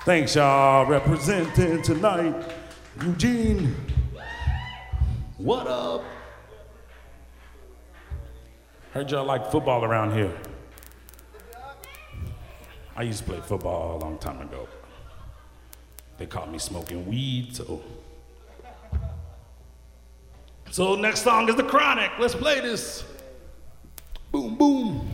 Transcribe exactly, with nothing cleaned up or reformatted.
Thanks, y'all. Representing tonight, Eugene. What up? Heard y'all like football around here. I used to play football a long time ago. They caught me smoking weed, so. So next song is The Chronic. Let's play this. Boom, boom.